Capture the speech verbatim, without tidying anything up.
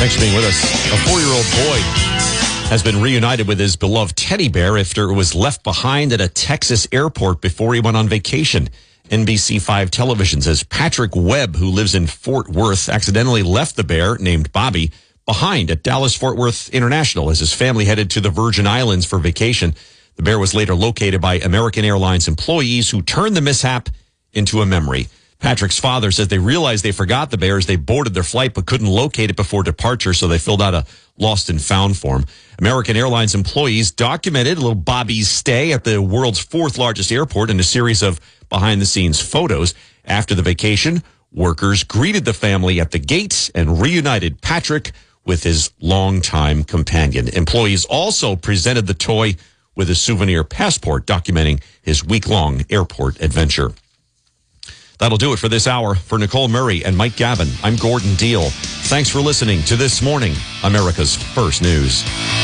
Thanks for being with us. A four-year-old boy has been reunited with his beloved teddy bear after it was left behind at a Texas airport before he went on vacation. N B C five Television says Patrick Webb, who lives in Fort Worth, accidentally left the bear, named Bobby, behind at Dallas-Fort Worth International as his family headed to the Virgin Islands for vacation. The bear was later located by American Airlines employees who turned the mishap into a memory. Patrick's father says they realized they forgot the bear as they boarded their flight but couldn't locate it before departure, so they filled out a lost and found form. American Airlines employees documented little Bobby's stay at the world's fourth largest airport in a series of behind-the-scenes photos. After the vacation, workers greeted the family at the gate and reunited Patrick with his longtime companion. Employees also presented the toy with a souvenir passport documenting his week-long airport adventure. That'll do it for this hour. For Nicole Murray and Mike Gavin, I'm Gordon Deal. Thanks for listening to This Morning, America's First News.